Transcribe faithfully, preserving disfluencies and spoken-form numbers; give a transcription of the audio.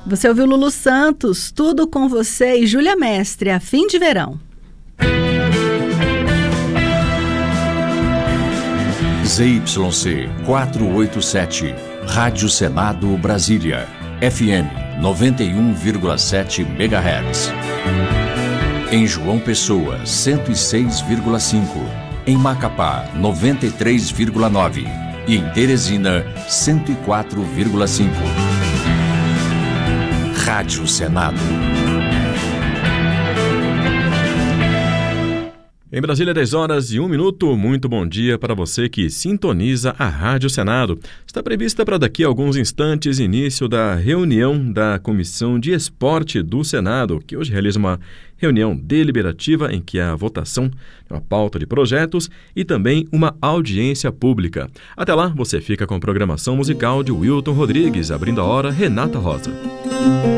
Você ouviu Lulu Santos, Tudo com Você, e Júlia Mestre, A Fim de Verão. Z Y C quatrocentos e oitenta e sete, Rádio Senado Brasília, F M noventa e um vírgula sete megahertz. Em João Pessoa, cento e seis vírgula cinco. Em Macapá, noventa e três vírgula nove. E em Teresina, cento e quatro vírgula cinco. Rádio Senado. Em Brasília, dez horas e um minuto. Muito bom dia para você que sintoniza a Rádio Senado. Está prevista para daqui a alguns instantes início da reunião da Comissão de Esporte do Senado, que hoje realiza uma reunião deliberativa em que há votação, uma pauta de projetos e também uma audiência pública. Até lá, você fica com a programação musical de Wilton Rodrigues, abrindo a hora, Renata Rosa.